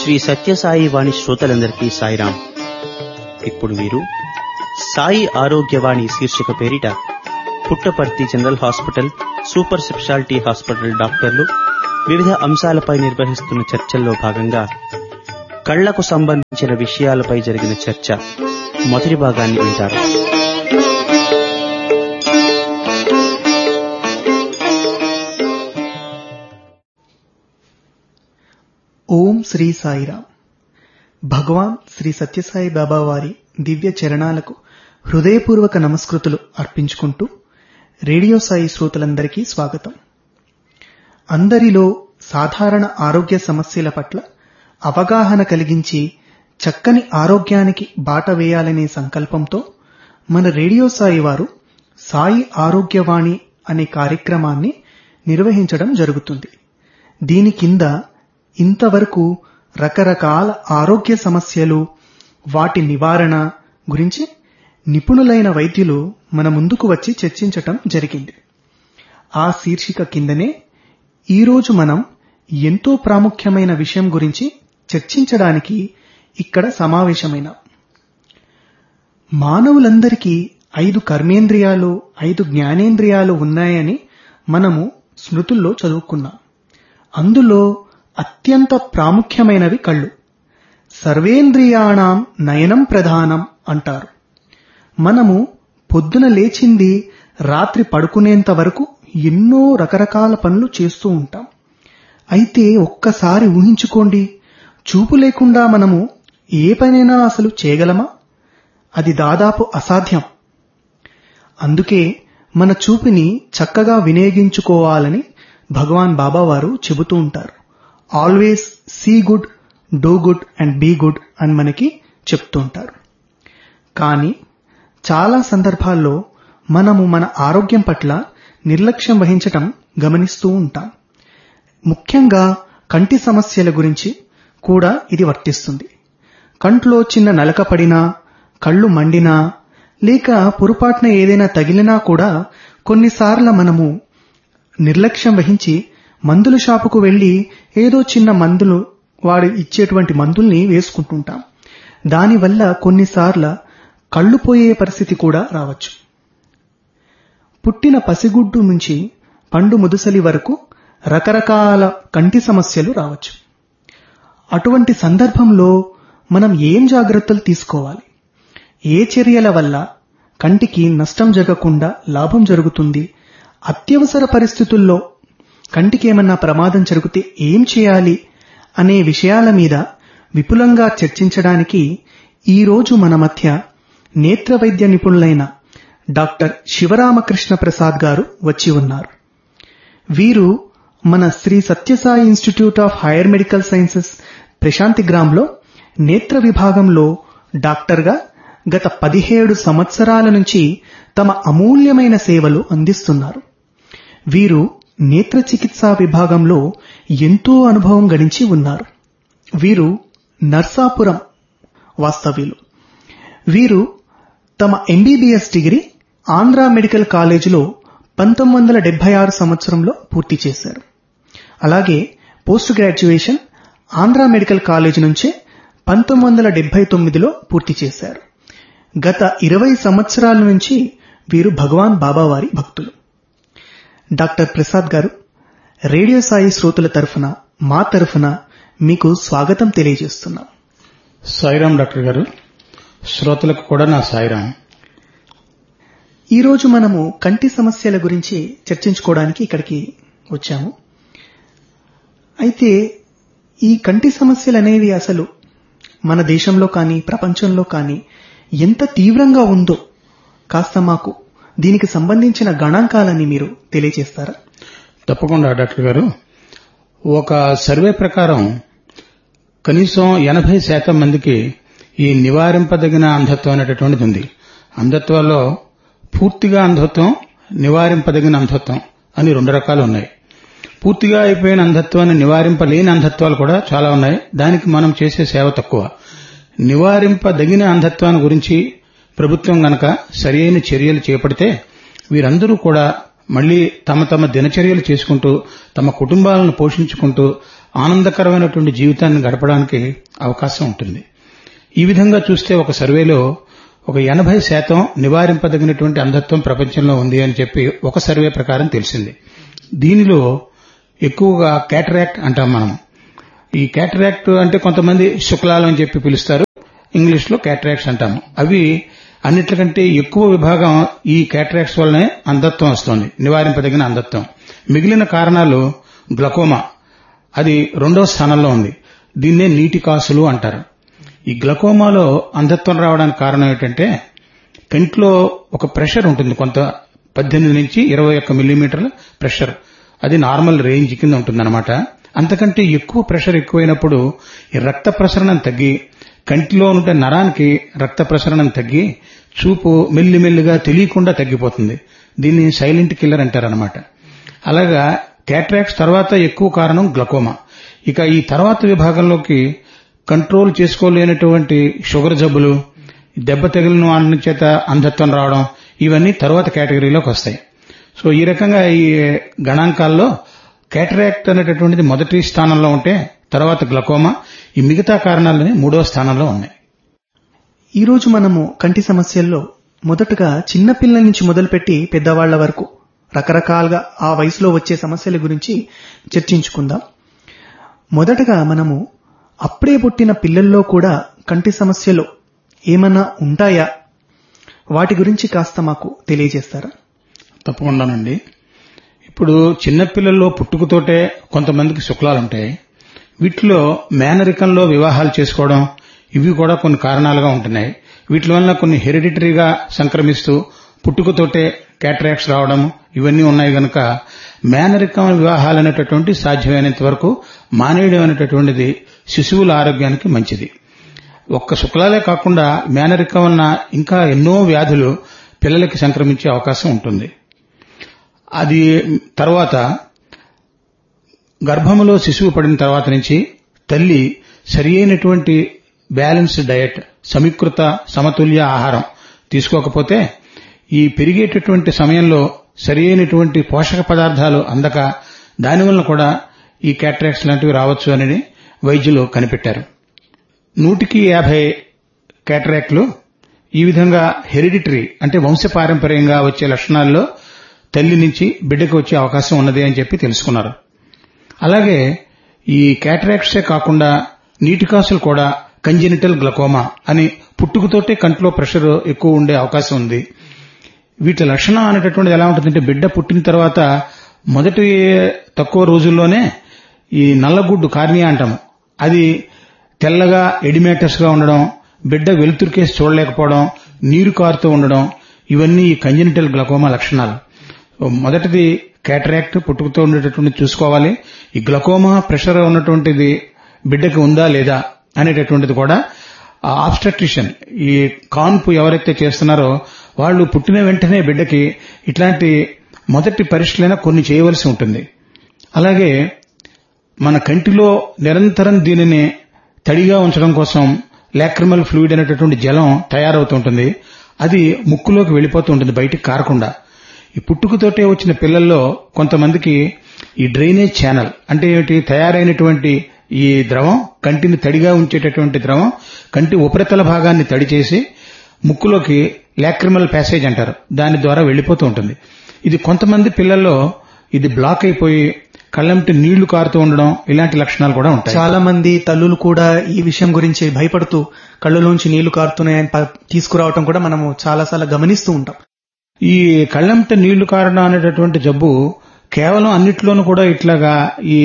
శ్రీ సత్యసాయి వాణి శ్రోతలందరికీ సాయిరాం. ఇప్పుడు మీరు సాయి ఆరోగ్యవాణి శీర్షిక పేరిట Puttaparthi general hospital, super speciality hospital డాక్టర్లు వివిధ అంశాలపై నిర్వహిస్తున్న చర్చల్లో భాగంగా కళ్లకు సంబంధించిన విషయాలపై జరిగిన చర్చ మొదటి భాగాన్ని వింటారు. ఓం శ్రీ సాయిరాం. భగవాన్ శ్రీ సత్యసాయి బాబా వారి దివ్య చరణాలకు హృదయపూర్వక నమస్కృతులు అర్పించుకుంటూ రేడియో సాయి శ్రోతలందరికీ స్వాగతం. అందరిలో సాధారణ ఆరోగ్య సమస్యల పట్ల అవగాహన కలిగించి చక్కని ఆరోగ్యానికి బాట వేయాలనే సంకల్పంతో మన రేడియో సాయి వారు సాయి ఆరోగ్యవాణి అనే కార్యక్రమాన్ని నిర్వహించడం జరుగుతుంది. దీని కింద ఇంతవరకు రకరకాల ఆరోగ్య సమస్యలు, వాటి నివారణ గురించి నిపుణులైన వైద్యులు మన ముందుకు వచ్చి చర్చించటం జరిగింది. ఆ శీర్షిక కిందనే ఈరోజు మనం ఎంతో ప్రాముఖ్యమైన విషయం గురించి చర్చించడానికి ఇక్కడ సమావేశమైనాం. మానవులందరికీ 5 కర్మేంద్రియాలు, 5 జ్ఞానేంద్రియాలు ఉన్నాయని మనము స్మృతుల్లో చదువుకున్నాం. అందులో అత్యంత ప్రాముఖ్యమైనవి కళ్ళు. సర్వేంద్రియాణం నయనం ప్రధానం అంటారు. మనము పొద్దున లేచింది రాత్రి పడుకునేంత వరకు ఎన్నో రకరకాల పనులు చేస్తూ ఉంటాం. అయితే ఒక్కసారి ఊహించుకోండి, చూపు లేకుండా మనము ఏ పనైనా అసలు చేయగలమా? అది దాదాపు అసాధ్యం. అందుకే మన చూపుని చక్కగా వినియోగించుకోవాలని భగవాన్ బాబా వారు చెబుతూ ఉంటారు. Always see good, do good and be good అని మనకి చెప్తూ ఉంటారు. కానీ చాలా సందర్భాల్లో మనము మన ఆరోగ్యం పట్ల నిర్లక్ష్యం వహించటం గమనిస్తూ ఉంటాం. ముఖ్యంగా కంటి సమస్యల గురించి కూడా ఇది వర్తిస్తుంది. కంట్లో చిన్న నలక పడినా, కళ్ళు మండినా, లేక పొరపాటున ఏదైనా తగిలినా కూడా కొన్నిసార్లు మనము నిర్లక్ష్యం వహించి మందుల షాపుకు వెళ్లి ఏదో చిన్న మందులు, వాడు ఇచ్చేటువంటి మందుల్ని వేసుకుంటుంటాం. దానివల్ల కొన్నిసార్లు కళ్ళు పోయే పరిస్థితి కూడా రావచ్చు. పుట్టిన పసిగుడ్డు నుంచి పండు ముదుసలి వరకు రకరకాల కంటి సమస్యలు రావచ్చు. అటువంటి సందర్భంలో మనం ఏం జాగ్రత్తలు తీసుకోవాలి? ఏ చర్యల వల్ల కంటికి నష్టం జరగకుండా లాభం జరుగుతుంది? అత్యవసర పరిస్థితుల్లో కంటికి ఏమన్నా ప్రమాదం జరిగితే ఏం చేయాలి అనే విషయాల మీద విపులంగా చర్చించడానికి ఈరోజు మన మధ్య నేత్ర వైద్య నిపుణులైన డాక్టర్ శివరామకృష్ణ ప్రసాద్ గారు వచ్చి ఉన్నారు. వీరు మన Shri Sathya Sai institute of higher medical sciences ప్రశాంతిగ్రామ్లో నేత్ర విభాగంలో డాక్టర్గా గత 17 సంవత్సరాల నుంచి తమ అమూల్యమైన సేవలు అందిస్తున్నారు. వీరు నేత్ర చికిత్సా విభాగంలో ఎంతో అనుభవం గడించి ఉన్నారు. వీరు నర్సాపురం వాస్తవ్యులు. వీరు తమ ఎంబీబీఎస్ డిగ్రీ ఆంధ్ర మెడికల్ కాలేజీలో 1976 సంవత్సరంలో పూర్తి చేశారు. అలాగే post graduation Andhra medical college నుంచే 1979లో పూర్తి చేశారు. గత 20 సంవత్సరాల నుంచి వీరు భగవాన్ బాబా వారి భక్తులు. డాక్టర్ ప్రసాద్ గారు, రేడియో సాయి శ్రోతల తరఫున, మా తరఫున మీకు స్వాగతం తెలియజేస్తున్నాం. సాయిరాం డాక్టర్ గారు, శ్రోతలకు కూడా నా సాయిరాం. ఈరోజు మనము కంటి సమస్యల గురించి చర్చించుకోవడానికి ఇక్కడికి వచ్చాము. అయితే ఈ కంటి సమస్యలు అనేవి అసలు మన దేశంలో కానీ ప్రపంచంలో కానీ ఎంత తీవ్రంగా ఉందో కాస్త మాకు దీనికి సంబంధించిన గణాంకాలని మీరు తెలియజేస్తారా? తప్పకుండా డాక్టర్ గారు. ఒక సర్వే ప్రకారం కనీసం 80% మందికి ఈ నివారింపదగిన అంధత్వం అనేటటువంటిది ఉంది. అంధత్వాల్లో పూర్తిగా అంధత్వం, నివారింపదగిన అంధత్వం అని 2 రకాలు ఉన్నాయి. పూర్తిగా అయిపోయిన అంధత్వాన్ని నివారింపలేని అంధత్వాలు కూడా చాలా ఉన్నాయి. దానికి మనం చేసే సేవ తక్కువ. నివారింపదగిన అంధత్వాన్ని గురించి ప్రభుత్వం గనక సరియైన చర్యలు చేపడితే వీరందరూ కూడా మళ్లీ తమ తమ దినచర్యలు చేసుకుంటూ, తమ కుటుంబాలను పోషించుకుంటూ ఆనందకరమైనటువంటి జీవితాన్ని గడపడానికి అవకాశం ఉంటుంది. ఈ విధంగా చూస్తే ఒక సర్వేలో ఒక 80% నివారింపదగినటువంటి అంధత్వం ప్రపంచంలో ఉంది అని చెప్పి ఒక సర్వే ప్రకారం తెలిసింది. దీనిలో ఎక్కువగా క్యాటరాక్ట్ అంటాం మనం. ఈ క్యాటరాక్ట్ అంటే కొంతమంది శుక్లాలు అని చెప్పి పిలుస్తారు, ఇంగ్లీష్ లో క్యాటరాక్ట్స్ అంటాము. అవి అన్నిటికంటే ఎక్కువ విభాగం ఈ క్యాటరాక్ట్స్ వల్లనే అంధత్వం వస్తుంది, నివారింపదగిన అంధత్వం. మిగిలిన కారణాలు గ్లకోమా, అది 2వ స్థానంలో ఉంది. దీన్నే నీటి కాసులు అంటారు. ఈ గ్లకోమాలో అంధత్వం రావడానికి కారణం ఏంటంటే కంటిలో ఒక ప్రెషర్ ఉంటుంది, కొంత 18 నుంచి 21 మిల్లీమీటర్ల ప్రెషర్. అది నార్మల్ రేంజ్ కింద ఉంటుందన్నమాట. అంతకంటే ఎక్కువ ప్రెషర్ ఎక్కువైనప్పుడు ఈ రక్త ప్రసరణం తగ్గి కంటిలో ఉండే నరానికి రక్త ప్రసరణం తగ్గి చూపు మెల్లిమెల్లిగా తెలియకుండా తగ్గిపోతుంది. దీన్ని సైలెంట్ కిల్లర్ అంటారన్నమాట. అలాగా క్యాటరాక్ట్స్ తర్వాత ఎక్కువ కారణం గ్లకోమా. ఇక ఈ తర్వాత విభాగంలోకి కంట్రోల్ చేసుకోలేనటువంటి షుగర్ జబ్బులు, దెబ్బ తగిలిన వాళ్ళ చేత అంధత్వం రావడం, ఇవన్నీ తర్వాత కేటగిరీలోకి వస్తాయి. సో ఈ రకంగా ఈ గణాంకాల్లో క్యాటరాక్ట్ అనేటటువంటిది మొదటి స్థానంలో ఉంటే తర్వాత గ్లకోమా, ఈ మిగతా కారణాలని 3వ స్థానంలో ఉన్నాయి. ఈరోజు మనము కంటి సమస్యల్లో మొదటగా చిన్నపిల్లల నుంచి మొదలుపెట్టి పెద్దవాళ్ల వరకు రకరకాలుగా ఆ వయసులో వచ్చే సమస్యల గురించి చర్చించుకుందాం. మొదటగా మనము అప్పుడే పుట్టిన పిల్లల్లో కూడా కంటి సమస్యలు ఏమన్నా ఉంటాయా, వాటి గురించి కాస్త మాకు తెలియజేస్తారా? తప్పకుండానండి. ఇప్పుడు చిన్నపిల్లల్లో పుట్టుకతోటే కొంతమందికి శుక్లాలుంటాయి. వీటిలో మేనరికంలో వివాహాలు చేసుకోవడం, ఇవి కూడా కొన్ని కారణాలుగా ఉంటున్నాయి. వీటి వల్ల కొన్ని హెరిడిటరీగా సంక్రమిస్తూ పుట్టుకతోటే క్యాటరాక్ట్స్ రావడం, ఇవన్నీ ఉన్నాయి గనక మేనరికం వివాహాలు అనేటటువంటి సాధ్యమైనంత వరకు మానేయడం అనేటటువంటిది శిశువుల ఆరోగ్యానికి మంచిది. ఒక్క శుక్లాలే కాకుండా మేనరికం వలన ఇంకా ఎన్నో వ్యాధులు పిల్లలకి సంక్రమించే అవకాశం ఉంటుంది. అది తర్వాత గర్భములో శిశువు పడిన తర్వాత నుంచి తల్లి సరి అయినటువంటి బ్యాలెన్స్డ్ డయట్, సమీకృత సమతుల్య ఆహారం తీసుకోకపోతే ఈ పెరిగేటటువంటి సమయంలో సరి అయినటువంటి పోషక పదార్థాలు అందక దానివల్ల కూడా ఈ క్యాటరాక్ట్స్ లాంటివి రావచ్చు అని వైద్యులు కనిపెట్టారు. 100కి 50 క్యాటరాక్ట్లు ఈ విధంగా హెరిడిటరీ అంటే వంశపారంపర్యంగా వచ్చే లక్షణాల్లో తల్లి నుంచి బిడ్డకు వచ్చే అవకాశం ఉన్నది అని చెప్పి తెలుసుకున్నారు. అలాగే ఈ క్యాటరాక్ట్సే కాకుండా నీటి కాసులు కూడా కంజెనిటల్ గ్లకోమా అని పుట్టుకతోటే కంట్లో ప్రెషర్ ఎక్కువ ఉండే అవకాశం ఉంది. వీటి లక్షణం అనేటటువంటిది ఎలా ఉంటుందంటే బిడ్డ పుట్టిన తర్వాత మొదటి తక్కువ రోజుల్లోనే ఈ నల్లగుడ్డు కార్నియా అంటాము, అది తెల్లగా ఎడిమేటస్ గా ఉండడం, బిడ్డ వెలుతురుకేసి చూడలేకపోవడం, నీరు కారుతూ ఉండడం, ఇవన్నీ ఈ కంజెనిటల్ గ్లకోమా లక్షణాలు. మొదటిది క్యాటరాక్ట్ పుట్టుకతో ఉండేటటువంటి చూసుకోవాలి. ఈ గ్లకోమా ప్రెషర్ ఉన్నటువంటిది బిడ్డకి ఉందా లేదా అనేటటువంటిది కూడా ఆబ్స్టెట్రిషియన్, ఈ కాన్పు ఎవరైతే చేస్తున్నారో వాళ్ళు పుట్టిన వెంటనే బిడ్డకి ఇట్లాంటి మొదటి పరీక్షలైనా కొన్ని చేయవలసి ఉంటుంది. అలాగే మన కంటిలో నిరంతరం దీనిని తడిగా ఉంచడం కోసం లాక్రిమల్ ఫ్లూయిడ్ అనేటటువంటి జలం తయారవుతుంటుంది. అది ముక్కులోకి వెళ్లిపోతూ ఉంటుంది బయటికి కారకుండా. ఈ పుట్టుకతోటే వచ్చిన పిల్లల్లో కొంతమందికి ఈ డ్రైనేజ్ ఛానల్ అంటే ఏమిటి, తయారైనటువంటి ఈ ద్రవం, కంటిని తడిగా ఉంచేటటువంటి ద్రవం కంటి ఉపరితల భాగాన్ని తడి చేసి ముక్కులోకి లాక్రిమల్ ప్యాసేజ్ అంటారు, దాని ద్వారా వెళ్లిపోతూ ఉంటుంది. ఇది కొంతమంది పిల్లల్లో ఇది బ్లాక్ అయిపోయి కళ్ళంటి నీళ్లు కారుతూ ఉండడం, ఇలాంటి లక్షణాలు కూడా ఉంటాయి. చాలా మంది తల్లులు కూడా ఈ విషయం గురించి భయపడుతూ కళ్ళలోంచి నీళ్లు కారుతున్నాయని తీసుకురావడం కూడా మనము చాలాసార్లు గమనిస్తూ ఉంటాం. ఈ కళ్ళంట నీళ్లు కారడం అనేటటువంటి జబ్బు కేవలం అన్నిట్లోనూ కూడా ఇట్లాగా ఈ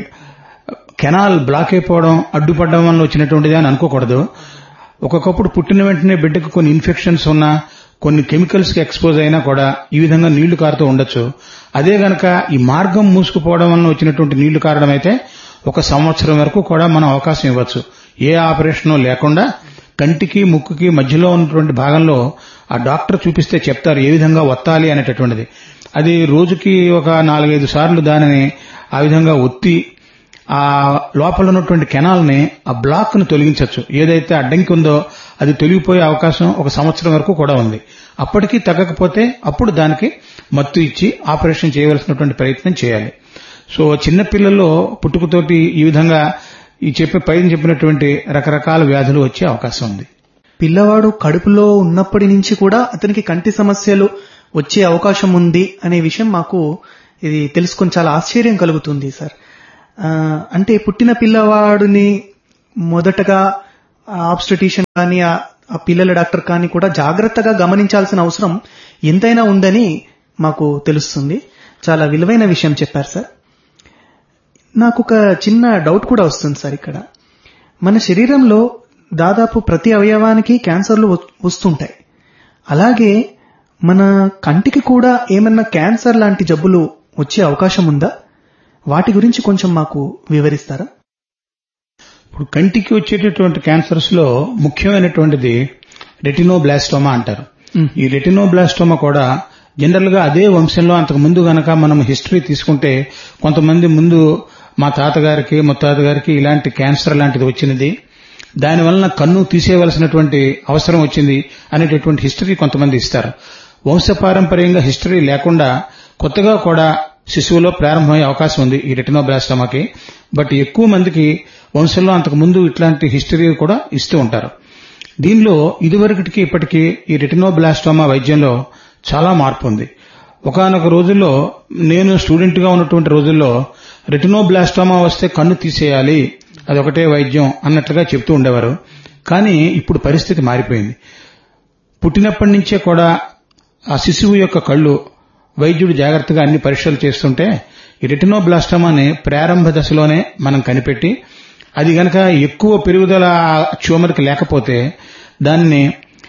కెనాల్ బ్లాక్ అయిపోవడం, అడ్డుపడడం వల్ల వచ్చినటువంటిది అని అనుకోకూడదు. ఒక్కొక్కప్పుడు పుట్టిన వెంటనే బిడ్డకు కొన్ని ఇన్ఫెక్షన్స్ ఉన్నా, కొన్ని కెమికల్స్ కి ఎక్స్పోజ్ అయినా కూడా ఈ విధంగా నీళ్లు కారుతూ ఉండొచ్చు. అదే గనక ఈ మార్గం మూసుకుపోవడం వల్ల వచ్చినటువంటి నీళ్లు కారడం అయితే 1 సంవత్సరం వరకు కూడా మనం అవకాశం ఇవ్వచ్చు. ఏ ఆపరేషన్ లేకుండా కంటికి ముక్కుకి మధ్యలో ఉన్నటువంటి భాగంలో ఆ డాక్టర్ చూపిస్తే చెప్తారు ఏ విధంగా ఒత్తాలి అనేటటువంటిది. అది రోజుకి ఒక 4-5 సార్లు దానిని ఆ విధంగా ఒత్తి ఆ లోపల ఉన్నటువంటి కెనాల్ ని, ఆ బ్లాక్ ను తొలగించవచ్చు. ఏదైతే అడ్డంకి ఉందో అది తొలగిపోయే అవకాశం 1 సంవత్సరం వరకు కూడా ఉంది. అప్పటికీ తగ్గకపోతే అప్పుడు దానికి మత్తు ఇచ్చి ఆపరేషన్ చేయవలసినటువంటి ప్రయత్నం చేయాలి. సో చిన్న పిల్లల్లో పుట్టుకతోటి ఈ విధంగా ఈ పైన చెప్పినటువంటి రకరకాల వ్యాధులు వచ్చే అవకాశం ఉంది. పిల్లవాడు కడుపులో ఉన్నప్పటి నుంచి కూడా అతనికి కంటి సమస్యలు వచ్చే అవకాశం ఉంది అనే విషయం మాకు ఇది తెలుసుకొని చాలా ఆశ్చర్యం కలుగుతుంది సార్. అంటే పుట్టిన పిల్లవాడిని మొదటగా ఆబ్స్టెటిషియన్ కానీ ఆ పిల్లల డాక్టర్ కానీ కూడా జాగ్రత్తగా గమనించాల్సిన అవసరం ఎంతైనా ఉందని మాకు తెలుస్తుంది. చాలా విలువైన విషయం చెప్పారు సార్. నాకు ఒక చిన్న డౌట్ కూడా వస్తుంది సార్. ఇక్కడ మన శరీరంలో దాదాపు ప్రతి అవయవానికి క్యాన్సర్లు వస్తుంటాయి. అలాగే మన కంటికి కూడా ఏమన్నా క్యాన్సర్ లాంటి జబ్బులు వచ్చే అవకాశం ఉందా? వాటి గురించి కొంచెం మాకు వివరిస్తారా? ఇప్పుడు కంటికి వచ్చేటటువంటి క్యాన్సర్స్ లో ముఖ్యమైనటువంటిది రెటినోబ్లాస్టోమా అంటారు. ఈ రెటినోబ్లాస్టోమా కూడా జనరల్ గా అదే వంశంలో అంతకు ముందు గనక మనం హిస్టరీ తీసుకుంటే కొంతమంది ముందు మా తాతగారికి ముత్తాతగారికి ఇలాంటి క్యాన్సర్ లాంటిది వచ్చినది, దానివలన కన్ను తీసేయవలసినటువంటి అవసరం వచ్చింది అనేటటువంటి హిస్టరీ కొంతమంది ఇస్తారు. వంశపారంపర్యంగా హిస్టరీ లేకుండా కొత్తగా కూడా శిశువులో ప్రారంభమయ్యే అవకాశం ఉంది ఈ రెటినోబ్లాస్టోమాకి. బట్ ఎక్కువ మందికి వంశంలో అంతకు ముందు ఇట్లాంటి హిస్టరీ కూడా ఇస్తూ ఉంటారు. దీనిలో ఇదివరకటికి ఇప్పటికీ ఈ రెటినోబ్లాస్టోమా వైద్యంలో చాలా మార్పు ఉంది. ఒకానొక రోజుల్లో నేను స్టూడెంట్ గా ఉన్నటువంటి రోజుల్లో రెటినోబ్లాస్టోమా వస్తే కన్ను తీసేయాలి, అదొకటే వైద్యం అన్నట్లుగా చెప్తూ ఉండేవారు. కానీ ఇప్పుడు పరిస్థితి మారిపోయింది. పుట్టినప్పటి నుంచే కూడా ఆ శిశువు యొక్క కళ్ళు వైద్యుడు జాగ్రత్తగా అన్ని పరీక్షలు చేస్తుంటే ఈ రెటినోబ్లాస్టోమాని ప్రారంభ దశలోనే మనం కనిపెట్టి అది గనక ఎక్కువ పెరుగుదల ట్యూమర్కి లేకపోతే దాన్ని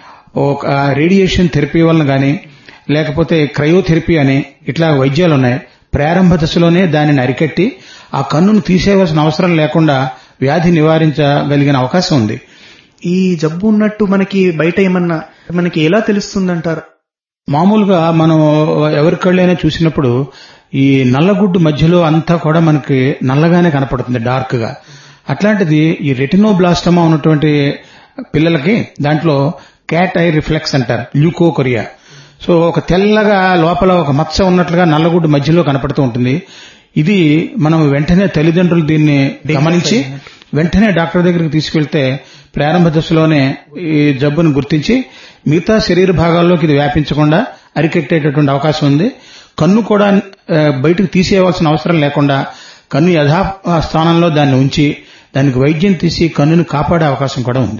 ఒక రేడియేషన్ థెరపీ వలన గాని లేకపోతే క్రయోథెరపీ అని ఇట్లా వైద్యాలు ఉన్నాయి. ప్రారంభ దశలోనే దానిని అరికట్టి ఆ కన్నును తీసేయవలసిన అవసరం లేకుండా వ్యాధి నివారించగలిగిన అవకాశం ఉంది. ఈ జబ్బు ఉన్నట్టు మనకి బయట ఏమన్నా మనకి ఎలా తెలుస్తుందంటారు? మామూలుగా మనం ఎవరి కళ్ళైనా చూసినప్పుడు ఈ నల్లగుడ్డు మధ్యలో అంతా కూడా మనకి నల్లగానే కనపడుతుంది, డార్క్ గా. అట్లాంటిది ఈ రెటినోబ్లాస్టోమా ఉన్నటువంటి పిల్లలకి దాంట్లో క్యాట్ ఐ రిఫ్లెక్స్ అంటారు, ల్యూకోకొరియా. సో ఒక తెల్లగా లోపల ఒక మచ్చ ఉన్నట్లుగా నల్లగుడ్డు మధ్యలో కనపడుతూ ఉంటుంది. ఇది మనం వెంటనే తల్లిదండ్రులు దీన్ని గమనించి వెంటనే డాక్టర్ దగ్గరికి తీసుకెళ్తే ప్రారంభ దశలోనే ఈ జబ్బును గుర్తించి మిగతా శరీర భాగాల్లోకి ఇది వ్యాపించకుండా అరికట్టేటటువంటి అవకాశం ఉంది. కన్ను కూడా బయటకు తీసేయవలసిన అవసరం లేకుండా కన్ను యథాస్థానంలో దాన్ని ఉంచి దానికి వైద్యం తీసి కన్నును కాపాడే అవకాశం కూడా ఉంది.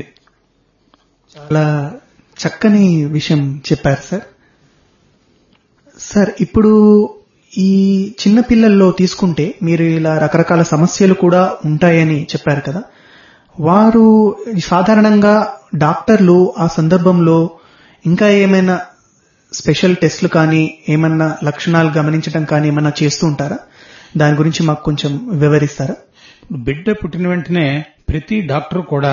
చాలా చక్కని విషయం చెప్పారు సార్. సార్, ఇప్పుడు ఈ చిన్న పిల్లల్లో తీసుకుంటే మీరు ఇలా రకరకాల సమస్యలు కూడా ఉంటాయని చెప్పారు కదా, వారు సాధారణంగా డాక్టర్లు ఆ సందర్భంలో ఇంకా ఏమైనా స్పెషల్ టెస్టులు కానీ ఏమన్నా లక్షణాలు గమనించడం కానీ ఏమన్నా చేస్తూ ఉంటారా? దాని గురించి మాకు కొంచెం వివరిస్తారా? బిడ్డ పుట్టిన వెంటనే ప్రతి డాక్టర్ కూడా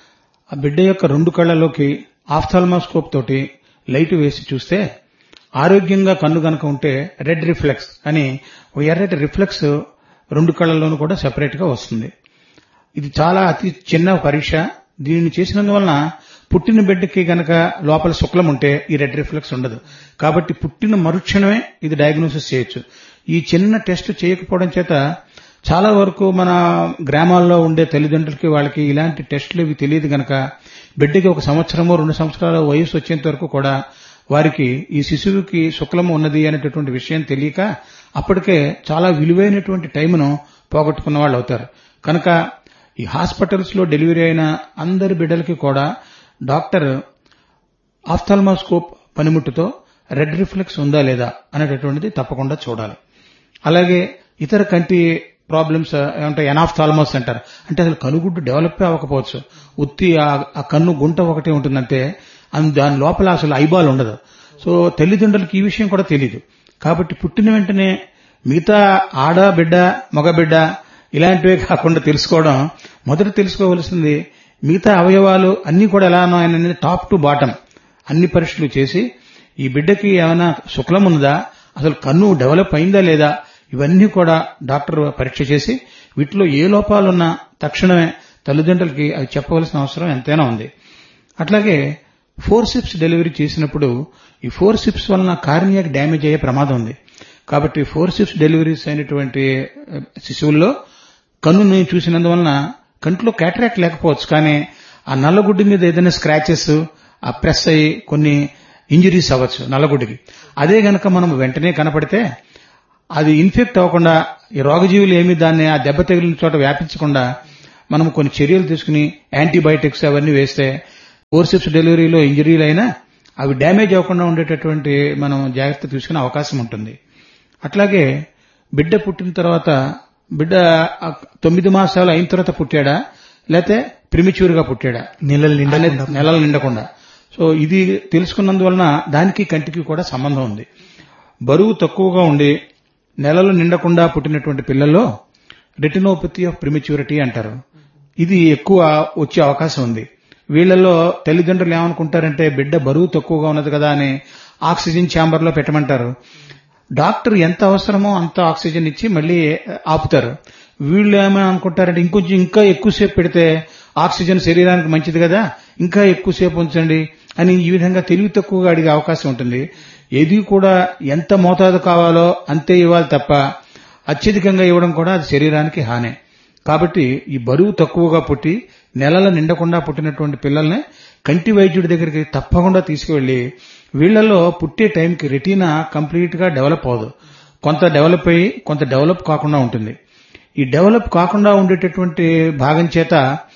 ఆ బిడ్డ యొక్క 2 కళ్లలోకి ఆఫ్థాల్మాస్కోప్ తోటి లైట్ వేసి చూస్తే ఆరోగ్యంగా కన్ను గనక ఉంటే రెడ్ రిఫ్లెక్స్ అని ఎర్రటి రిఫ్లెక్స్ 2 కళ్లలోనూ కూడా సెపరేట్ గా వస్తుంది. ఇది చాలా అతి చిన్న పరీక్ష. దీనిని చేసినందువలన పుట్టిన బిడ్డకి గనక లోపల శుక్లం ఉంటే ఈ రెడ్ రిఫ్లెక్స్ ఉండదు. కాబట్టి పుట్టిన మరుక్షణమే ఇది డయాగ్నోసిస్ చేయొచ్చు. ఈ చిన్న టెస్ట్ చేయకపోవడం చేత చాలా వరకు మన గ్రామాల్లో ఉండే తల్లిదండ్రులకి వాళ్ళకి ఇలాంటి టెస్టులు ఇవి తెలియదు గనక బిడ్డకి 1 సంవత్సరమో 2 సంవత్సరాల వయసు వచ్చేంత వరకు కూడా వారికి ఈ శిశువుకి శుక్లము ఉన్నది అనేటటువంటి విషయం తెలియక అప్పటికే చాలా విలువైనటువంటి టైంను పోగొట్టుకున్న వాళ్ళు అవుతారు. కనుక ఈ హాస్పిటల్స్ లో డెలివరీ అయిన అందరి బిడ్డలకి కూడా డాక్టర్ ఆఫ్థాల్మాస్కోప్ పనిముట్టుతో రెడ్ రిఫ్లెక్స్ ఉందా లేదా అనేటటువంటిది తప్పకుండా చూడాలి. అలాగే ఇతర కంటి ప్రాబ్లమ్స్ ఏమంటాయి, ఎనాఫ్థాల్మోస్ అంటారు. అంటే అసలు కనుగుడ్డు డెవలప్ అవ్వకపోవచ్చు, ఉత్తి ఆ కన్ను గుంట ఒకటే ఉంటుందంటే దాని లోపల అసలు ఐబాల్ ఉండదు. సో తల్లిదండ్రులకి ఈ విషయం కూడా తెలియదు. కాబట్టి పుట్టిన వెంటనే మిగతా ఆడ బిడ్డ మగ బిడ్డ ఇలాంటివే కాకుండా తెలుసుకోవడం మొదట తెలుసుకోవలసింది మిగతా అవయవాలు అన్ని కూడా ఎలా ఉన్నాయని టాప్ టు బాటం అన్ని పరీక్షలు చేసి ఈ బిడ్డకి ఏమైనా శుక్లం ఉన్నదా, అసలు కన్ను డెవలప్ అయిందా లేదా, ఇవన్నీ కూడా డాక్టర్ పరీక్ష చేసి వీటిలో ఏ లోపాలున్నా తక్షణమే తల్లిదండ్రులకి అది చెప్పవలసిన అవసరం ఎంతైనా ఉంది. అట్లాగే ఫోర్సిప్స్ డెలివరీ చేసినప్పుడు ఈ ఫోర్సిప్స్ వలన కార్నియాక్ డ్యామేజ్ అయ్యే ప్రమాదం ఉంది. కాబట్టి ఫోర్సిప్స్ డెలివరీస్ అయినటువంటి శిశువుల్లో కన్నుని చూసినందువలన కంట్లో క్యాటరాక్ట్ లేకపోవచ్చు, కానీ ఆ నల్లగుడ్డి మీద ఏదైనా స్క్రాచెస్ ఆ ప్రెస్ అయ్యి కొన్ని ఇంజరీస్ అవ్వచ్చు నల్లగుడ్డికి. అదే గనక మనం వెంటనే కనపడితే అది ఇన్ఫెక్ట్ అవ్వకుండా, ఈ రోగజీవులు ఏమి దాన్ని ఆ దెబ్బ తగిలిన చోట వ్యాపించకుండా మనం కొన్ని చర్యలు తీసుకుని యాంటీబయాటిక్స్ అవన్నీ వేస్తే ఫోర్సిప్స్ డెలివరీలో ఇంజరీలు అయినా అవి డ్యామేజ్ అవ్వకుండా ఉండేటటువంటి మనం జాగ్రత్త తీసుకునే అవకాశం ఉంటుంది. అట్లాగే బిడ్డ పుట్టిన తర్వాత, బిడ్డ 9 మాసాలు అయిన తర్వాత పుట్టాడా లేకపోతే ప్రిమిచ్యూర్ గా పుట్టాడా, నెలలు నిండకుండా. సో ఇది తెలుసుకున్నందువలన దానికి కంటికి కూడా సంబంధం ఉంది. బరువు తక్కువగా ఉండి నెలలు నిండకుండా పుట్టినటువంటి పిల్లల్లో రెటినోపతి ఆఫ్ ప్రిమిచ్యూరిటీ అంటారు. ఇది ఎక్కువ వచ్చే అవకాశం ఉంది. వీళ్లలో తల్లిదండ్రులు ఏమనుకుంటారంటే బిడ్డ బరువు తక్కువగా ఉన్నది కదా అని ఆక్సిజన్ ఛాంబర్ లో పెట్టమంటారు. డాక్టర్ ఎంత అవసరమో అంత ఆక్సిజన్ ఇచ్చి మళ్లీ ఆపుతారు. వీళ్ళు ఏమైనా అనుకుంటారంటే ఇంకా ఎక్కువసేపు పెడితే ఆక్సిజన్ శరీరానికి మంచిది కదా, ఇంకా ఎక్కువసేపు ఉంచండి అని ఈ విధంగా తెలివి తక్కువగా అడిగే అవకాశం ఉంటుంది. ఏది కూడా ఎంత మోతాదు కావాలో అంతే ఇవ్వాలి తప్ప అత్యధికంగా ఇవ్వడం కూడా అది శరీరానికి హానే. కాబట్టి ఈ బరువు తక్కువగా పుట్టి నెలల నిండకుండా పుట్టినటువంటి పిల్లల్ని కంటి వైద్యుడి దగ్గరికి తప్పకుండా తీసుకువెళ్లి, వీళ్లలో పుట్టే టైంకి రెటీనా కంప్లీట్ గా డెవలప్ అవ్వదు, కొంత డెవలప్ అయ్యి కొంత డెవలప్ కాకుండా ఉంటుంది. ఈ డెవలప్ కాకుండా ఉండేటటువంటి భాగం చేత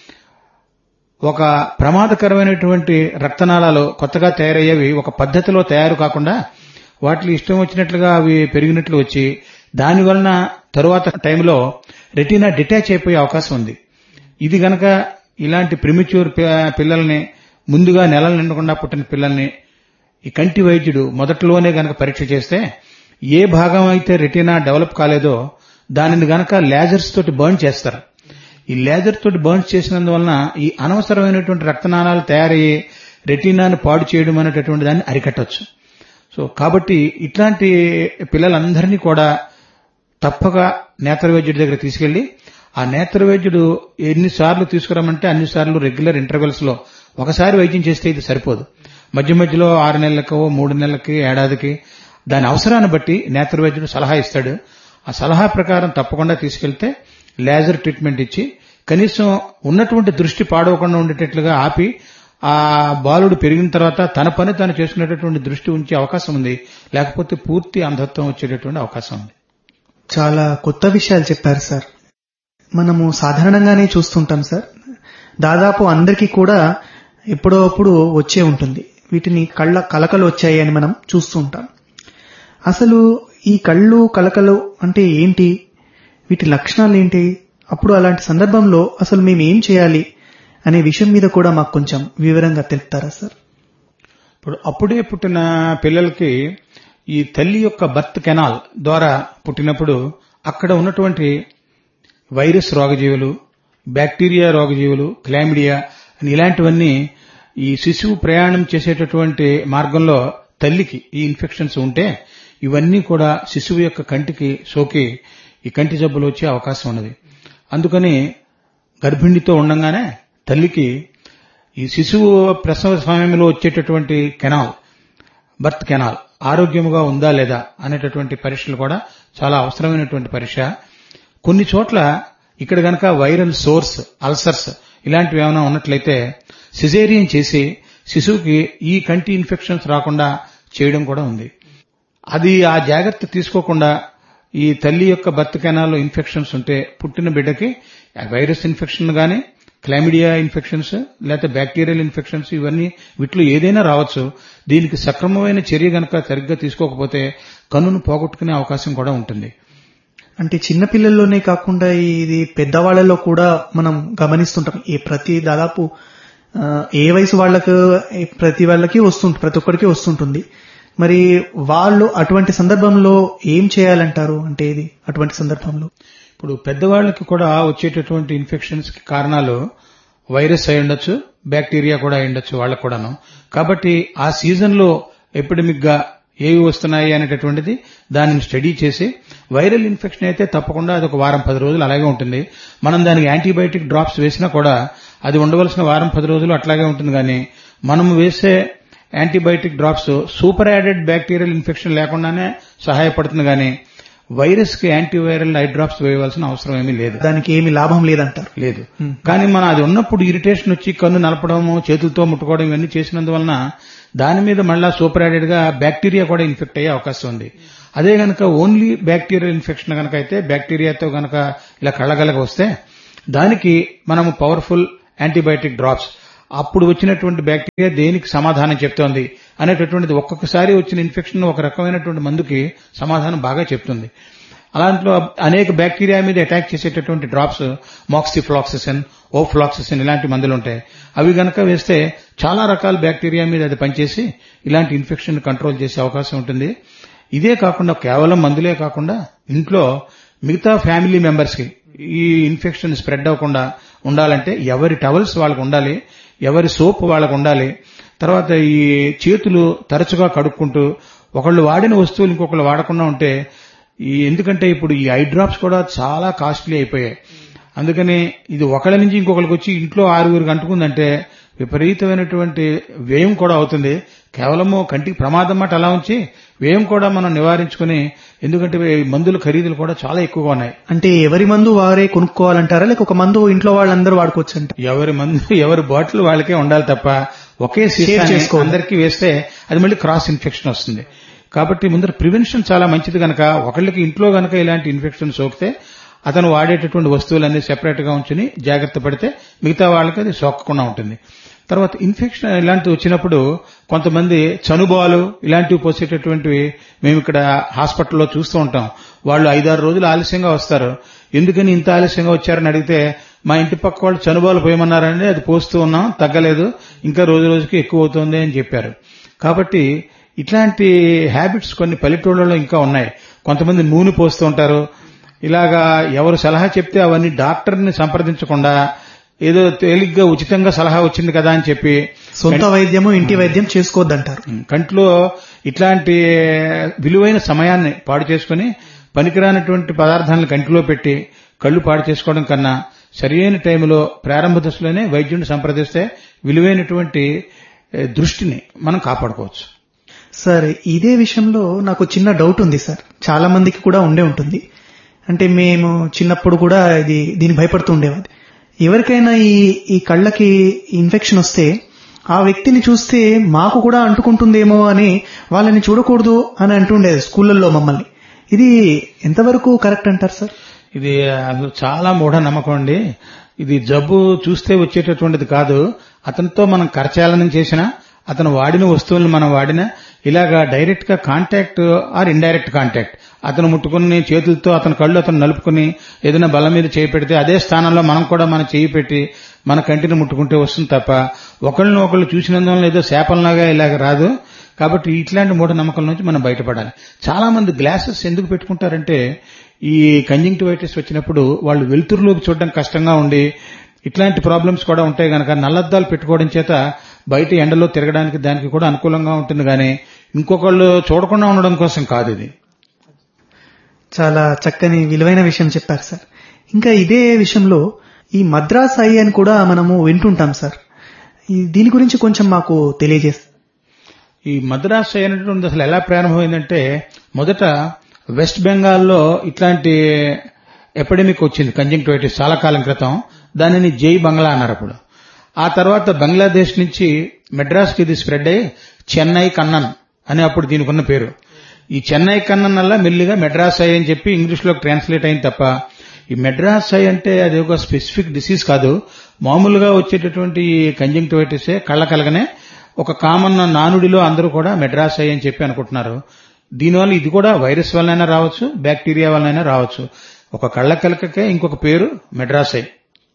ఒక ప్రమాదకరమైనటువంటి రక్తనాళాలు కొత్తగా తయారయ్యేవి ఒక పద్ధతిలో తయారు కాకుండా వాటిని ఇష్టం వచ్చినట్లుగా అవి పెరిగినట్లు వచ్చి దానివలన తరువాత టైంలో రెటీనా డిటాచ్ అయిపోయే అవకాశం ఉంది. ఇది గనక ఇలాంటి ప్రిమిచ్యూర్ పిల్లల్ని, ముందుగా నెలలు నిండకుండా పుట్టిన పిల్లల్ని ఈ కంటి వైద్యుడు మొదట్లోనే గనక పరీక్ష చేస్తే ఏ భాగం అయితే రెటీనా డెవలప్ కాలేదో దానిని గనక లేజర్స్ తోటి బర్న్ చేస్తారు. ఈ లేజర్ తోటి బర్న్ చేసినందువలన ఈ అనవసరమైనటువంటి రక్తనాళాలు తయారయ్యి రెటీనాను పాడు చేయడం అనేటటువంటి దాన్ని అరికట్టవచ్చు. సో కాబట్టి ఇట్లాంటి పిల్లలందరినీ కూడా తప్పక నేత్ర వైద్యుడి దగ్గర తీసుకెళ్లి ఆ నేత్ర వైద్యుడు ఎన్నిసార్లు తీసుకురామంటే అన్నిసార్లు రెగ్యులర్ ఇంటర్వెల్స్ లో ఒకసారి వైద్యం చేస్తే ఇది సరిపోదు. మధ్య మధ్యలో 6 నెలలకు 3 నెలలకి ఏడాదికి దాని అవసరాన్ని బట్టి నేత్ర వైద్యుడు సలహా ఇస్తాడు. ఆ సలహా ప్రకారం తప్పకుండా తీసుకెళ్తే లేజర్ ట్రీట్మెంట్ ఇచ్చి కనీసం ఉన్నటువంటి దృష్టి పాడవకుండా ఉండేటట్లుగా ఆపి ఆ బాలుడు పెరిగిన తర్వాత తన పని తాను చేసుకునేటటువంటి దృష్టి ఉంచే అవకాశం ఉంది. లేకపోతే పూర్తి అంధత్వం వచ్చేటటువంటి అవకాశం ఉంది. చాలా కొత్త విషయాలు చెప్పారు సార్. మనము సాధారణంగానే చూస్తుంటాం సార్, దాదాపు అందరికీ కూడా ఎప్పుడో అప్పుడు వచ్చే ఉంటుంది. వీటిని కలకలు వచ్చాయి అని మనం చూస్తూ ఉంటాం. అసలు ఈ కళ్ళు కలకలు అంటే ఏంటి, వీటి లక్షణాలు ఏంటి, అప్పుడు అలాంటి సందర్భంలో అసలు మేము ఏం చేయాలి అనే విషయం మీద కూడా మాకు కొంచెం వివరంగా తెలుపుతారా సార్? ఇప్పుడు అప్పుడే పుట్టిన పిల్లలకి ఈ తల్లి యొక్క బర్త్ కెనాల్ ద్వారా పుట్టినప్పుడు అక్కడ ఉన్నటువంటి వైరస్ రోగజీవులు, బ్యాక్టీరియా రోగజీవులు, క్లామిడియా అని ఇలాంటివన్నీ ఈ శిశువు ప్రయాణం చేసేటటువంటి మార్గంలో తల్లికి ఈ ఇన్ఫెక్షన్స్ ఉంటే ఇవన్నీ కూడా శిశువు యొక్క కంటికి సోకి ఈ కంటి జబ్బులు వచ్చే అవకాశం ఉన్నది. అందుకని గర్భిణితో ఉండగానే తల్లికి ఈ శిశువు ప్రసవ సమయంలో వచ్చేటటువంటి కెనాల్, బర్త్ కెనాల్ ఆరోగ్యముగా ఉందా లేదా అనేటటువంటి పరీక్షలు కూడా చాలా అవసరమైనటువంటి పరీక్ష. కొన్ని చోట్ల ఇక్కడ గనక వైరల్ సోర్స్, అల్సర్స్ ఇలాంటివి ఏమైనా ఉన్నట్లయితే సిజేరియన్ చేసి శిశువుకి ఈ కంటి ఇన్ఫెక్షన్స్ రాకుండా చేయడం కూడా ఉంది. అది ఆ జాగ్రత్త తీసుకోకుండా ఈ తల్లి యొక్క బర్త్ కెనాల్లో ఇన్ఫెక్షన్స్ ఉంటే పుట్టిన బిడ్డకి వైరస్ ఇన్ఫెక్షన్ గానీ, క్లామిడియా ఇన్ఫెక్షన్స్ లేకపోతే బ్యాక్టీరియల్ ఇన్ఫెక్షన్స్ ఇవన్నీ వీటిలో ఏదైనా రావచ్చు. దీనికి సక్రమమైన చర్య గనక సరిగ్గా తీసుకోకపోతే కన్నును పోగొట్టుకునే అవకాశం కూడా ఉంటుంది. అంటే చిన్నపిల్లల్లోనే కాకుండా ఇది పెద్దవాళ్లలో కూడా మనం గమనిస్తుంటాం. దాదాపు ఏ వయసు వాళ్ళకు ప్రతి ఒక్కరికి వస్తుంటుంది. మరి వాళ్ళు అటువంటి సందర్భంలో ఏం చేయాలంటారు? అంటే ఇది అటువంటి సందర్భంలో ఇప్పుడు పెద్దవాళ్లకి కూడా వచ్చేటటువంటి ఇన్ఫెక్షన్స్ కి కారణాలు వైరస్ అయి ఉండొచ్చు, బ్యాక్టీరియా కూడా అయి ఉండొచ్చు వాళ్ళకు కూడాను. కాబట్టి ఆ సీజన్ లో ఎపిడమిక్ గా ఏవి వస్తున్నాయి అనేటటువంటిది దానిని స్టడీ చేసి, వైరల్ ఇన్ఫెక్షన్ అయితే తప్పకుండా అది ఒక వారం 10 రోజులు అలాగే ఉంటుంది. మనం దానికి యాంటీబయాటిక్ డ్రాప్స్ వేసినా కూడా అది ఉండవలసిన వారం 10 రోజులు అట్లాగే ఉంటుంది. కానీ మనం వేసే antibiotic drops super added bacterial infection లేకుండానే సహాయపడుతుంది కానీ వైరస్ కి యాంటీవైరల్ ఐ డ్రాప్స్ వేయవలసిన అవసరం ఏమీ లేదు. దానికి ఏమి లాభం లేదంటారు. లేదు. కానీ మనం అది ఉన్నప్పుడు ఇరిటేషన్ వచ్చి కన్ను నలపడము, చేతులతో ముట్టుకోవడం ఇవన్నీ చేసినందువలన దాని మీద మళ్ళా సూపర్ యాడెడ్ గా బ్యాక్టీరియా కూడా ఇన్ఫెక్ట్ అయ్యే అవకాశం ఉంది. అదే గనక ఓన్లీ బ్యాక్టీరియల్ ఇన్ఫెక్షన్ గనక అయితే బ్యాక్టీరియాతో గనక ఇలా కళ్ళగలగ వస్తే దానికి మనము పవర్ఫుల్ యాంటీబయాటిక్ డ్రాప్స్ అప్పుడు వచ్చినటువంటి బ్యాక్టీరియా దేనికి సమాధానం చెప్తోంది అనేటటువంటిది ఒక్కొక్కసారి వచ్చిన ఇన్ఫెక్షన్ ఒక రకమైనటువంటి మందుకి సమాధానం బాగా చెప్తుంది. అలాంట్లో అనేక బ్యాక్టీరియా మీద అటాక్ చేసేటటువంటి డ్రాప్స్ మాక్సిఫ్లాక్సిసిన్, ఓఫ్లాక్సిసిన్ ఇలాంటి మందులు ఉంటాయి. అవి గనక వేస్తే చాలా రకాల బ్యాక్టీరియా మీద అది పనిచేసి ఇలాంటి ఇన్ఫెక్షన్ కంట్రోల్ చేసే అవకాశం ఉంటుంది. ఇదే కాకుండా కేవలం మందులే కాకుండా ఇంట్లో మిగతా ఫ్యామిలీ మెంబర్స్ కి ఈ ఇన్ఫెక్షన్ స్ప్రెడ్ అవ్వకుండా ఉండాలంటే ఎవరి టవల్స్ వాళ్ళకు ఉండాలి, ఎవరి సోప్ వాళ్ళకు ఉండాలి. తర్వాత ఈ చేతులు తరచుగా కడుక్కుంటూ ఒకళ్ళు వాడిన వస్తువులు ఇంకొకళ్ళు వాడకుండా ఉంటే ఎందుకంటే ఇప్పుడు ఈ ఐ డ్రాప్స్ కూడా చాలా కాస్ట్లీ అయిపోయాయి. అందుకని ఇది ఒకళ్ళ నుంచి ఇంకొకరికి వచ్చి ఇంట్లో 6 అంటుకుందంటే విపరీతమైనటువంటి వ్యయం కూడా అవుతుంది. కేవలము కంటికి ప్రమాదం మాట అలా ఉంచి వ్యయం కూడా మనం నివారించుకుని, ఎందుకంటే మందుల ఖరీదులు కూడా చాలా ఎక్కువగా ఉన్నాయి. అంటే ఎవరి మందు వారే కొనుక్కోవాలంటారా, లేక ఒక మందు ఇంట్లో వాళ్ళందరూ వాడుకోవచ్చు అంట? ఎవరి మందు ఎవరి బాటిల్ వాళ్ళకే ఉండాలి తప్ప ఒకే సీసా అందరికీ వేస్తే అది మళ్ళీ క్రాస్ ఇన్ఫెక్షన్ వస్తుంది. కాబట్టి ముందర ప్రివెన్షన్ చాలా మంచిది గనక ఒకళ్ళకి ఇంట్లో గనక ఇలాంటి ఇన్ఫెక్షన్ సోకితే అతను వాడేటటువంటి వస్తువులన్నీ సెపరేట్ గా ఉంచుని జాగ్రత్త పడితే మిగతా వాళ్ళకి అది సోకకుండా ఉంటుంది. తర్వాత ఇన్ఫెక్షన్ ఇలాంటివి వచ్చినప్పుడు కొంతమంది చనుబాలు ఇలాంటివి పోసేటటువంటివి మేము ఇక్కడ హాస్పిటల్లో చూస్తూ ఉంటాం. వాళ్ళు 5-6 రోజులు ఆలస్యంగా వస్తారు. ఎందుకని ఇంత ఆలస్యంగా వచ్చారని అడిగితే మా ఇంటి పక్క వాళ్ళు చనుబాలు పోయమన్నారని అది పోస్తూ ఉన్నాం, తగ్గలేదు, ఇంకా రోజు రోజుకి ఎక్కువ అవుతుంది అని చెప్పారు. కాబట్టి ఇట్లాంటి హ్యాబిట్స్ కొన్ని పల్లెటూళ్ళలో ఇంకా ఉన్నాయి. కొంతమంది నూనె పోస్తూ ఉంటారు. ఇలాగా ఎవరు సలహా చెప్తే అవన్నీ డాక్టర్ని సంప్రదించకుండా ఏదో తేలిగ్గా ఉచితంగా సలహా వచ్చింది కదా అని చెప్పి సొంత వైద్యము ఇంటి వైద్యం చేసుకోవద్దంటారు. కంట్లో ఇట్లాంటి విలువైన సమయాన్ని పాడు చేసుకుని పనికిరానటువంటి పదార్థాలను కంటిలో పెట్టి కళ్ళు పాడు చేసుకోవడం కన్నా సరియైన టైంలో ప్రారంభ దశలోనే వైద్యుడిని సంప్రదిస్తే విలువైనటువంటి దృష్టిని మనం కాపాడుకోవచ్చు. సార్, ఇదే విషయంలో నాకు చిన్న డౌట్ ఉంది సార్. చాలా మందికి కూడా ఉండే ఉంటుంది. అంటే మేము చిన్నప్పుడు కూడా దీన్ని భయపడుతూ ఉండేవాది. ఎవరికైనా ఈ కళ్ళకి ఇన్ఫెక్షన్ వస్తే ఆ వ్యక్తిని చూస్తే మాకు కూడా అంటుకుంటుందేమో అని వాళ్ళని చూడకూడదు అని అంటుండేది స్కూళ్ళల్లో మమ్మల్ని. ఇది ఎంతవరకు కరెక్ట్ అంటారు సార్? ఇది చాలా మూఢనమ్మకం అండి. ఇది జబ్బు చూస్తే వచ్చేటటువంటిది కాదు. అతనితో మనం కరచాలనం చేసినా, అతను వాడిన వస్తువులను మనం వాడినా, ఇలాగా డైరెక్ట్ గా కాంటాక్ట్ ఆర్ ఇండైరెక్ట్ కాంటాక్ట్ అతను ముట్టుకుని చేతులతో అతని కళ్ళు అతను నలుపుకుని ఏదైనా బలం మీద చేయి పెడితే అదే స్థానంలో మనం కూడా మన చేయి పెట్టి మన కంటిని ముట్టుకుంటే వస్తుంది తప్ప ఒకళ్ళని ఒకళ్ళు చూసినందువల్ల ఏదో శాపంలాగా ఇలాగ రాదు. కాబట్టి ఇట్లాంటి మూఢనమ్మకాల నుంచి మనం బయటపడాలి. చాలా మంది గ్లాసెస్ ఎందుకు పెట్టుకుంటారంటే ఈ కంజంక్టివైటిస్ వచ్చినప్పుడు వాళ్ళు వెలుతురులోకి చూడడం కష్టంగా ఉండి ఇట్లాంటి ప్రాబ్లమ్స్ కూడా ఉంటాయి కనుక నల్లద్దాలు పెట్టుకోవడం చేత బయట ఎండలో తిరగడానికి దానికి కూడా అనుకూలంగా ఉంటుంది. కానీ ఇంకొకళ్ళు చూడకుండా ఉండడం కోసం కాదు. ఇది చాలా చక్కని విలువైన విషయం చెప్పారు సార్. ఇంకా ఇదే విషయంలో ఈ మద్రాస్ ఐ అని కూడా మనము వింటుంటాం సార్. దీని గురించి కొంచెం మాకు తెలియజేస్తారు. ఈ మద్రాస్ ఐ అనేటువంటి అసలు ఎలా ప్రారంభమైందంటే మొదట వెస్ట్ బెంగాల్లో ఇట్లాంటి ఎపిడమిక్ వచ్చింది కంజంక్టివైటిస్ చాలా కాలం క్రితం. దానిని జై బంగ్లా అన్నారు అప్పుడు. ఆ తర్వాత బంగ్లాదేశ్ నుంచి మెడ్రాస్ కి ఇది స్ప్రెడ్ అయ్యి చెన్నై కన్నన్ అని అప్పుడు దీనికి ఉన్న పేరు. ఈ చెన్నై కన్నన్ వల్ల మెల్లిగా మెడ్రాస్ ఐ అని చెప్పి ఇంగ్లీష్ లోకి ట్రాన్స్లేట్ అయింది తప్ప ఈ మెడ్రాస్ ఐ అంటే అది ఒక స్పెసిఫిక్ డిసీజ్ కాదు. మామూలుగా వచ్చేటటువంటి కంజంక్టివైటిసే కళ్ళ కలగనే ఒక కామన్ నానుడిలో అందరూ కూడా మెడ్రాస్ ఐ అని చెప్పి అనుకుంటున్నారు. దీనివల్ల ఇది కూడా వైరస్ వల్లైనా రావచ్చు, బ్యాక్టీరియా వల్లైనా రావచ్చు. ఒక కళ్ళ కలకకే ఇంకొక పేరు మెడ్రాస్ ఐ.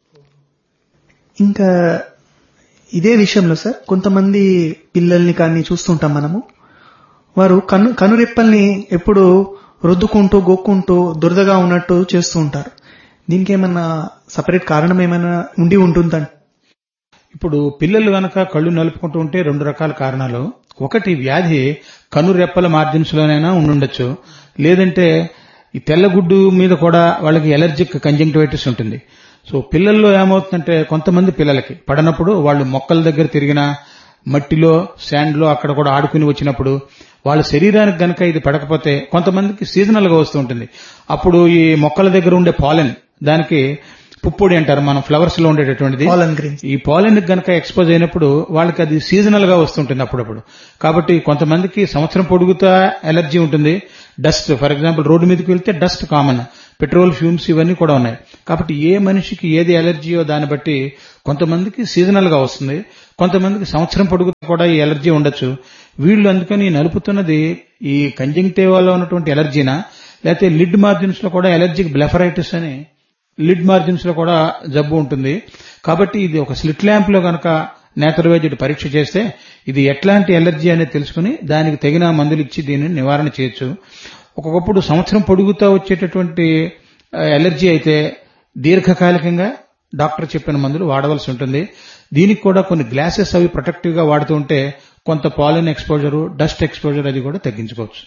ఇంకా ఇదే విషయంలో సార్ కొంతమంది పిల్లల్ని కానీ చూస్తుంటాం మనము. వారు కనురెప్పల్ని ఎప్పుడు రుద్దుకుంటూ గోక్కుంటూ దురదగా ఉన్నట్టు చేస్తూ ఉంటారు. దీనికి ఏమన్నా సపరేట్ కారణం ఏమైనా ఉండి ఉంటుందంట? ఇప్పుడు పిల్లలు గనక కళ్ళు నలుపుకుంటూ ఉంటే 2 రకాల కారణాలు. ఒకటి వ్యాధి కనురెప్పల మార్జిన్స్ లోనైనా ఉండుండొచ్చు, లేదంటే ఈ తెల్లగుడ్డు మీద కూడా వాళ్ళకి ఎలర్జిక్ కంజంక్టివైటిస్ ఉంటుంది. సో పిల్లల్లో ఏమవుతుందంటే కొంతమంది పిల్లలకి పడినప్పుడు వాళ్ళు మొక్కల దగ్గర తిరిగినా మట్టిలో శాండ్ లో అక్కడ కూడా ఆడుకుని వచ్చినప్పుడు వాళ్ళ శరీరానికి గనక ఇది పడకపోతే కొంతమందికి సీజనల్ గా వస్తూ ఉంటుంది. అప్పుడు ఈ మొక్కల దగ్గర ఉండే పాలెన్, దానికి పుప్పొడి అంటారు మనం ఫ్లవర్స్ లో ఉండేటటువంటిది, ఈ పాలెన్ గనక ఎక్స్పోజ్ అయినప్పుడు వాళ్ళకి అది సీజనల్ గా వస్తుంటుంది అప్పుడప్పుడు. కాబట్టి కొంతమందికి సంవత్సరం పొడుగుతా ఎలర్జీ ఉంటుంది. డస్ట్, ఫర్ ఎగ్జాంపుల్ రోడ్డు మీదకి వెళ్తే డస్ట్ కామన్, పెట్రోల్ ఫ్యూమ్స్ ఇవన్నీ కూడా ఉన్నాయి. కాబట్టి ఏ మనిషికి ఏది ఎలర్జీయో దాన్ని బట్టి కొంతమందికి సీజనల్ గా వస్తుంది, కొంతమందికి సంవత్సరం పొడుగుతా కూడా ఈ ఎలర్జీ ఉండొచ్చు. వీళ్ళు అందుకని నలుపుతున్నది ఈ కంజంక్టివాలో ఉన్నటువంటి ఎలర్జీనా, లేకపోతే లిడ్ మార్జిన్స్ లో కూడా ఎలర్జిక్ బ్లెఫరైటిస్ అని లిడ్ మార్జిన్స్ లో కూడా జబ్బు ఉంటుంది. కాబట్టి ఇది ఒక స్లిట్ ల్యాంప్ లో గనక నేత్రవైద్యుడు పరీక్ష చేస్తే ఇది ఎట్లాంటి ఎలర్జీ అనేది తెలుసుకుని దానికి తగిన మందులు ఇచ్చి దీనిని నివారణ చేయొచ్చు. ఒక్కొక్కప్పుడు సంవత్సరం పొడుగుతా వచ్చేటటువంటి ఎలర్జీ అయితే దీర్ఘకాలికంగా డాక్టర్ చెప్పిన మందులు వాడవలసి ఉంటుంది. దీనికి కూడా కొన్ని గ్లాసెస్ అవి ప్రొటెక్టివ్ గా వాడుతూ ఉంటే కొంత పాలిన్ ఎక్స్పోజర్, డస్ట్ ఎక్స్పోజర్ అది కూడా తగ్గించుకోవచ్చు.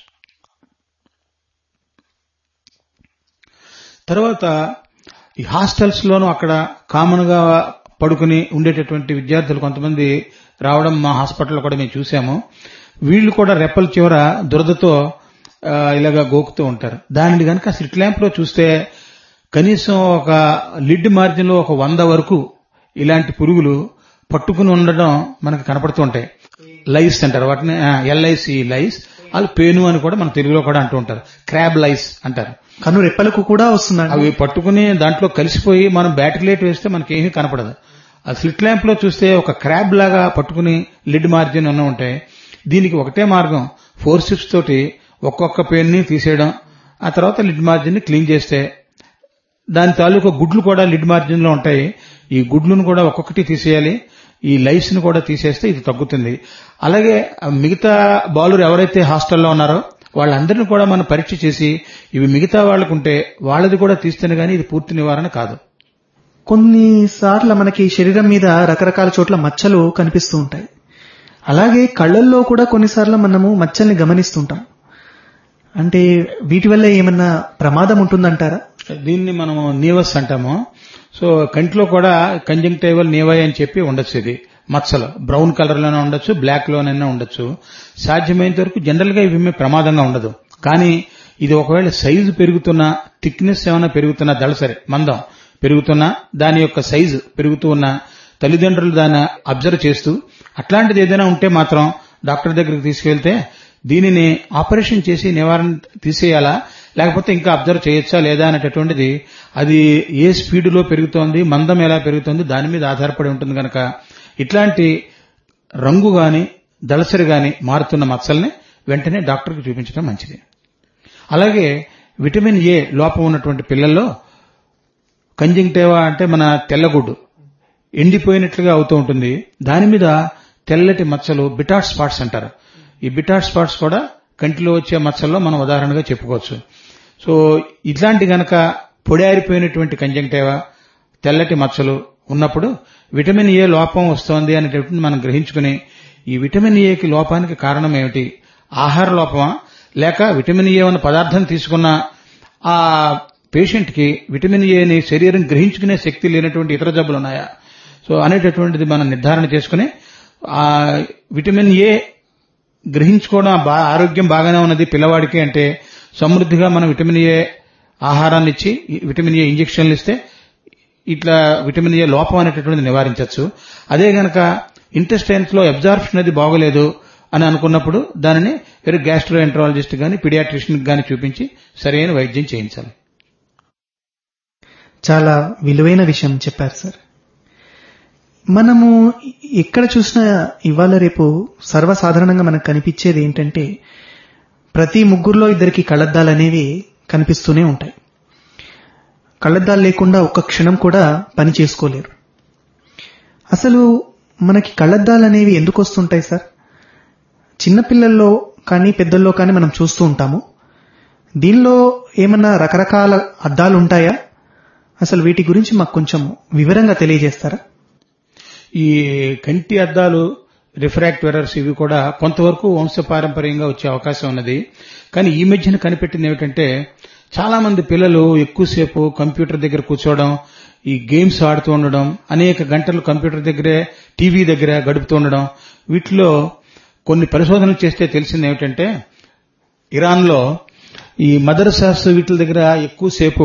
తర్వాత ఈ హాస్టల్స్ లోనూ అక్కడ కామన్ గా పడుకుని ఉండేటటువంటి విద్యార్థులు కొంతమంది రావడం మా హాస్పిటల్లో కూడా మేము చూసాము. వీళ్ళు కూడా రెప్పల చివర దురదతో ఇలాగా గోకుతూ ఉంటారు. దానిని గనక స్లిట్ ల్యాంప్ లో చూస్తే కనీసం ఒక లిడ్ మార్జిన్ లో ఒక 100 వరకు ఇలాంటి పురుగులు పట్టుకుని ఉండడం మనకు కనపడుతూ ఉంటాయి. లైస్ అంటారు వాటిని, LIC లైస్, వాళ్ళు పేను అని కూడా మన తెలుగులో కూడా అంటూ ఉంటారు. క్రాబ్ లైస్ అంటారు. కను రెప్పలకు కూడా వస్తున్నాయి. అవి పట్టుకుని దాంట్లో కలిసిపోయి మనం బ్యాటరీ లైట్ వేస్తే మనకేమీ కనపడదు. ఆ స్లిట్ ల్యాంప్ లో చూస్తే ఒక క్రాబ్ లాగా పట్టుకుని లిడ్ మార్జిన్ ఉన్న ఉంటాయి. దీనికి ఒకటే మార్గం, ఫోర్సిప్స్ తోటి ఒక్కొక్క పెయిన్ ని తీసేయడం, ఆ తర్వాత లిడ్ మార్జిన్ ని క్లీన్ చేస్తే దాని తాలూకు గుడ్లు కూడా లిడ్ మార్జిన్ లో ఉంటాయి. ఈ గుడ్లను కూడా ఒక్కొక్కటి తీసేయాలి. ఈ లైస్ ను కూడా తీసేస్తే ఇది తగ్గుతుంది. అలాగే మిగతా బాలురు ఎవరైతే హాస్టల్లో ఉన్నారో వాళ్ళందరినీ కూడా మనం పరీక్ష చేసి ఇవి మిగతా వాళ్ళకుంటే వాళ్ళది కూడా తీస్తేనే గానీ ఇది పూర్తి నివారణ కాదు. కొన్నిసార్లు మనకి శరీరం మీద రకరకాల చోట్ల మచ్చలు కనిపిస్తూ ఉంటాయి. అలాగే కళ్ళల్లో కూడా కొన్నిసార్లు మనము మచ్చల్ని గమనిస్తుంటాం. అంటే వీటి వల్ల ఏమన్నా ప్రమాదం ఉంటుందంటారా? దీన్ని మనము నీవస్ అంటాము. సో కంట్లో కూడా కంజంక్టివల్ నీవై అని చెప్పి ఉండొచ్చు. ఇది మచ్చలు బ్రౌన్ కలర్ లోనే ఉండొచ్చు, బ్లాక్ లోనైనా ఉండొచ్చు. సాధ్యమైనంత వరకు జనరల్ గా ఇవి ప్రమాదంగా ఉండదు. కానీ ఇది ఒకవేళ సైజు పెరుగుతున్నా, థిక్నెస్ ఏమైనా పెరుగుతున్నా, దళసరి మందం పెరుగుతున్నా, దాని యొక్క సైజు పెరుగుతూ ఉన్నా తల్లిదండ్రులు దాన్ని అబ్జర్వ్ చేస్తూ అట్లాంటిది ఏదైనా ఉంటే మాత్రం డాక్టర్ దగ్గరికి తీసుకెళ్తే దీనిని ఆపరేషన్ చేసి నివారణ తీసేయాలా, లేకపోతే ఇంకా అబ్జర్వ్ చేయొచ్చా లేదా అనేటటువంటిది అది ఏ స్పీడ్లో పెరుగుతోంది, మందం ఎలా పెరుగుతోంది దాని మీద ఆధారపడి ఉంటుంది కనుక ఇట్లాంటి రంగు గాని దళసరి గాని మారుతున్న మచ్చల్ని వెంటనే డాక్టర్కి చూపించడం మంచిది. అలాగే విటమిన్ ఏ లోపం ఉన్నటువంటి పిల్లల్లో కంజంక్టివా అంటే మన తెల్లగుడ్డు ఎండిపోయినట్లుగా అవుతూ ఉంటుంది. దాని మీద తెల్లటి మచ్చలు బిటాట్ స్పాట్స్ అంటారు. ఈ బిటాట్ స్పాట్స్ కూడా కంటిలో వచ్చే మచ్చల్లో మనం ఉదాహరణగా చెప్పుకోవచ్చు. సో ఇట్లాంటి గనక పొడారిపోయినటువంటి కంజంక్టివా, తెల్లటి మచ్చలు ఉన్నప్పుడు విటమిన్ ఏ లోపం వస్తోంది అనేటటువంటి మనం గ్రహించుకుని ఈ విటమిన్ ఏకి లోపానికి కారణం ఏమిటి, ఆహార లోపమా లేక విటమిన్ ఏ అన్న పదార్థం తీసుకున్న ఆ పేషెంట్ కి విటమిన్ ఏని శరీరం గ్రహించుకునే శక్తి లేనటువంటి ఇతర జబ్బులు ఉన్నాయా, సో అనేటటువంటిది మనం నిర్ధారణ చేసుకుని ఆ విటమిన్ ఏ గ్రహించుకోవడం ఆరోగ్యం బాగానే ఉన్నది పిల్లవాడికి అంటే సమృద్ధిగా మనం విటమిన్ ఏ ఆహారాన్ని ఇచ్చి విటమిన్ ఏ ఇంజెక్షన్లు ఇస్తే ఇట్లా విటమిన్ ఏ లోపం అనేటటువంటిది నివారించవచ్చు. అదే గనక ఇంటెస్టైన్స్ లో అబ్జార్ప్షన్ అది బాగోలేదు అని అనుకున్నప్పుడు దానిని వేరే గ్యాస్ట్రోఎంట్రాలజిస్ట్ గాని పీడియాట్రిషియన్ గాని చూపించి సరైన వైద్యం చేయించాలి. చాలా విలువైన విషయం చెప్పారు సార్. మనము ఎక్కడ చూసినా ఇవాళ రేపు సర్వసాధారణంగా మనకు కనిపించేది ఏంటంటే ప్రతి ముగ్గురులో ఇద్దరికి కళ్లద్దాలు అనేవి కనిపిస్తూనే ఉంటాయి. కళ్లద్దాలు లేకుండా ఒక్క క్షణం కూడా పని చేసుకోలేరు. అసలు మనకి కళ్లద్దాలు అనేవి ఎందుకు వస్తుంటాయి సార్? చిన్నపిల్లల్లో కానీ పెద్దల్లో కానీ మనం చూస్తూ ఉంటాము. దీనిలో ఏమన్నా రకరకాల అద్దాలు ఉంటాయా? అసలు వీటి గురించి మాకు కొంచెం వివరంగా తెలియజేస్తారా? ఈ కంటి అద్దాలు, రిఫ్రాక్టివ్ ఎర్రర్స్ ఇవి కూడా కొంతవరకు వంశపారంపర్యంగా వచ్చే అవకాశం ఉన్నది. కానీ ఈ మధ్యన కనిపెట్టింది ఏమిటంటే చాలా మంది పిల్లలు ఎక్కువసేపు కంప్యూటర్ దగ్గర కూర్చోవడం, ఈ గేమ్స్ ఆడుతూ ఉండడం, అనేక గంటలు కంప్యూటర్ దగ్గరే టీవీ దగ్గర గడుపుతూ ఉండడం, వీటిలో కొన్ని పరిశోధనలు చేస్తే తెలిసింది ఏమిటంటే, ఇరాన్లో ఈ మదర్సాస్ వీటి దగ్గర ఎక్కువసేపు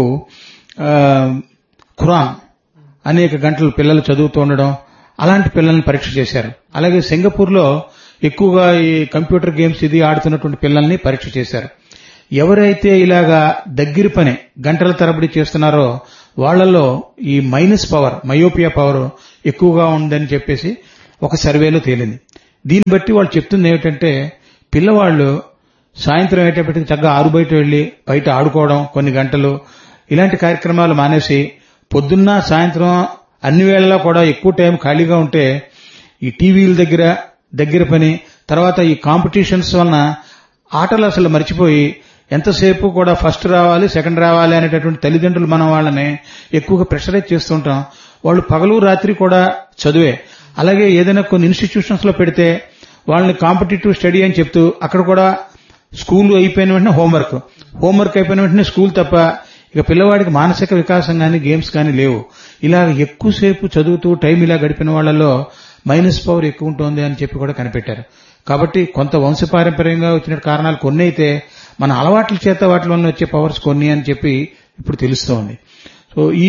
ఖురాన్ అనేక గంటలు పిల్లలు చదువుతూ ఉండడం, అలాంటి పిల్లల్ని పరీక్ష చేశారు. అలాగే సింగపూర్లో ఎక్కువగా ఈ కంప్యూటర్ గేమ్స్ ఇది ఆడుతున్నటువంటి పిల్లల్ని పరీక్ష చేశారు. ఎవరైతే ఇలాగా దగ్గర పని గంటల తరబడి చేస్తున్నారో వాళ్లలో ఈ మైనస్ పవర్, మయోపియా పవర్ ఎక్కువగా ఉందని చెప్పేసి ఒక సర్వేలో తేలింది. దీన్ని బట్టి వాళ్ళు చెప్తుంది ఏమిటంటే, పిల్లవాళ్లు సాయంత్రం అయ్యేటప్పటికి చక్కగా ఆరుబయట వెళ్లి బయట ఆడుకోవడం కొన్ని గంటలు, ఇలాంటి కార్యక్రమాలు మానేసి పొద్దున్న సాయంత్రం అన్ని వేళలా కూడా ఎక్కువ టైం ఖాళీగా ఉంటే ఈ టీవీల దగ్గర పని, తర్వాత ఈ కాంపిటీషన్స్ వలన ఆటలు అసలు మర్చిపోయి ఎంతసేపు కూడా ఫస్ట్ రావాలి సెకండ్ రావాలి అనేటటువంటి తల్లిదండ్రులు మనం వాళ్ళని ఎక్కువగా ప్రెషరైజ్ చేస్తుంటాం. వాళ్ళు పగలు రాత్రి కూడా చదువే. అలాగే ఏదైనా కొన్ని ఇన్స్టిట్యూషన్స్ లో పెడితే వాళ్ళని కాంపిటేటివ్ స్టడీ అని చెప్తూ అక్కడ కూడా స్కూల్ అయిపోయిన వెంటనే హోంవర్క్ అయిపోయిన వెంటనే స్కూల్ తప్ప ఇక పిల్లవాడికి మానసిక వికాసం కానీ గేమ్స్ కానీ లేవు. ఇలా ఎక్కువసేపు చదువుతూ టైం ఇలా గడిపిన వాళ్లలో మైనస్ పవర్ ఎక్కువ ఉంటుంది అని చెప్పి కూడా కనిపెట్టారు. కాబట్టి కొంత వంశపారంపర్యంగా వచ్చిన కారణాలు కొన్ని అయితే, మన అలవాట్ల చేత వాటి వల్ల వచ్చే పవర్స్ కొన్ని అని చెప్పి ఇప్పుడు తెలుస్తోంది. సో ఈ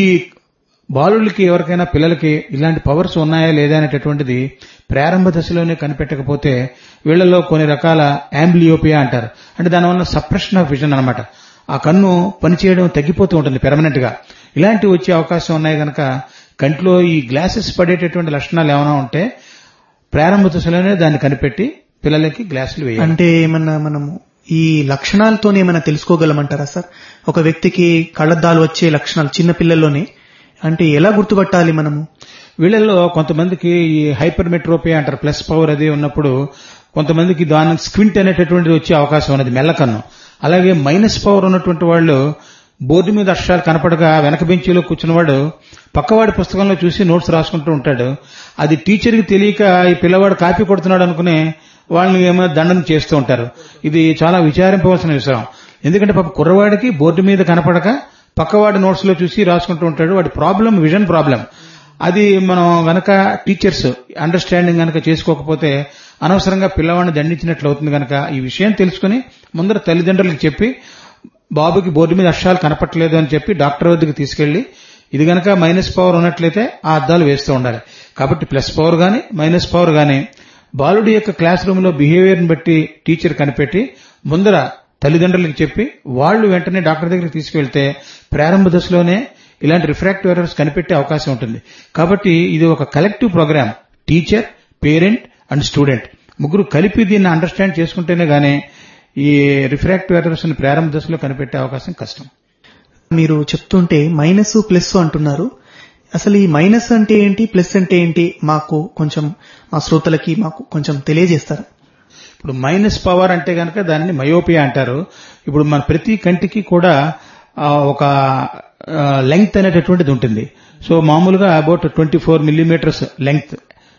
బాలులకి ఎవరికైనా పిల్లలకి ఇలాంటి పవర్స్ ఉన్నాయా లేదా అనేటటువంటిది ప్రారంభ దశలోనే కనిపెట్టకపోతే వీళ్లలో కొన్ని రకాల యాంబ్లియోపియా అంటారు. అంటే దానివల్ల సప్రెషన్ ఆఫ్ విజన్ అన్నమాట. ఆ కన్ను పనిచేయడం తగ్గిపోతూ ఉంటుంది పెర్మనెంట్ గా. ఇలాంటివి వచ్చే అవకాశం ఉన్నాయి కనుక కంట్లో ఈ గ్లాసెస్ పడేటటువంటి లక్షణాలు ఏమైనా ఉంటే ప్రారంభ దశలోనే దాన్ని కనిపెట్టి పిల్లలకి గ్లాసులు వేయాలి. అంటే ఏమన్నా మనము ఈ లక్షణాలతోనే ఏమైనా తెలుసుకోగలమంటారా సార్? ఒక వ్యక్తికి కళ్లద్దాలు వచ్చే లక్షణాలు చిన్న పిల్లల్లోనే అంటే ఎలా గుర్తుపట్టాలి మనము? వీళ్ళల్లో కొంతమందికి ఈ హైపర్ మెట్రోపియా అంటారు, ప్లస్ పవర్ అది ఉన్నప్పుడు కొంతమందికి దాని స్క్వింట్ అనేటటువంటిది వచ్చే అవకాశం ఉన్నది, మెల్లకన్ను. అలాగే మైనస్ పవర్ ఉన్నటువంటి వాళ్ళు బోర్డు మీద అక్షరాలు కనపడగా వెనక బెంచీలో కూర్చున్నవాడు పక్కవాడి పుస్తకంలో చూసి నోట్స్ రాసుకుంటూ ఉంటాడు. అది టీచర్కి తెలియక ఈ పిల్లవాడు కాపీ కొడుతున్నాడు అనుకునే వాళ్ళని ఏమైనా దండన చేస్తూ ఉంటారు. ఇది చాలా విచారింపవలసిన విషయం. ఎందుకంటే పాప కుర్రవాడికి బోర్డు మీద కనపడక పక్కవాడి నోట్స్ లో చూసి రాసుకుంటూ ఉంటాడు. వాడి ప్రాబ్లం విజన్ ప్రాబ్లం. అది మనం గనక టీచర్స్ అండర్స్టాండింగ్ గనక చేసుకోకపోతే అనవసరంగా పిల్లవాడిని దండించినట్లు అవుతుంది. గనక ఈ విషయం తెలుసుకుని ముందర తల్లిదండ్రులకు చెప్పి బాబుకి బోర్డు మీద అక్షరాలు కనపట్టలేదు అని చెప్పి డాక్టర్ వద్దకు తీసుకెళ్లి ఇది గనక మైనస్ పవర్ ఉన్నట్లయితే ఆ అద్దాలు వేస్తూ ఉండాలి. కాబట్టి ప్లస్ పవర్ గాని మైనస్ పవర్ గాని బాలుడి యొక్క క్లాస్ రూమ్ లో బిహేవియర్ ని బట్టి టీచర్ కనిపెట్టి ముందర తల్లిదండ్రులకు చెప్పి వాళ్ళు వెంటనే డాక్టర్ దగ్గరికి తీసుకెళ్తే ప్రారంభ దశలోనే ఇలాంటి రిఫ్రాక్టివ్ ఎర్రర్స్ కనిపెట్టే అవకాశం ఉంటుంది. కాబట్టి ఇది ఒక collective programme. Teacher, parent and student ముగ్గురు కలిపి దీన్ని అండర్స్టాండ్ చేసుకుంటేనే గానీ ఈ రిఫ్రాక్టివ్ ఎర్రర్స్ ని ప్రారంభ దశలో కనిపెట్టే అవకాశం కష్టం. మీరు చెప్తుంటే మైనస్ ప్లస్ అంటున్నారు. అసలు ఈ మైనస్ అంటే ఏంటి, ప్లస్ అంటే ఏంటి, మాకు కొంచెం మా శ్రోతలకి మాకు కొంచెం తెలియజేస్తారా? ఇప్పుడు మైనస్ పవర్ అంటే గనక దానిని మయోపియా అంటారు. ఇప్పుడు మన ప్రతి కంటికి కూడా ఒక లెంగ్త్ అనేటటువంటిది ఉంటుంది. సో మామూలుగా about 24 millimetres length